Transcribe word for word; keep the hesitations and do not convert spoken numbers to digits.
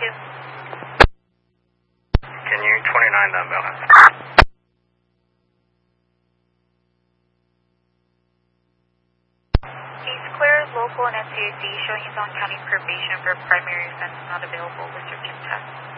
two. Can you twenty-nine that balance? He's clear, local and N C I C showing his oncoming probation for primary offense not available with search and test.